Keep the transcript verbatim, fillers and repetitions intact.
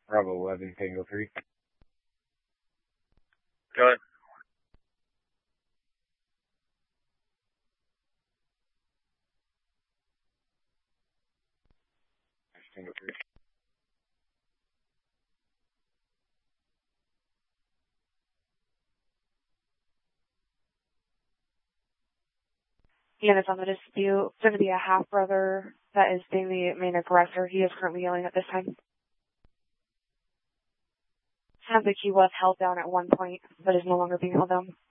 Bravo eleven, Tango three. Go ahead. Tango three. And it's on the dispute. It's going to be a half-brother that is being the main aggressor. He is currently yelling at this time. Sounds like he was held down at one point, but is no longer being held down.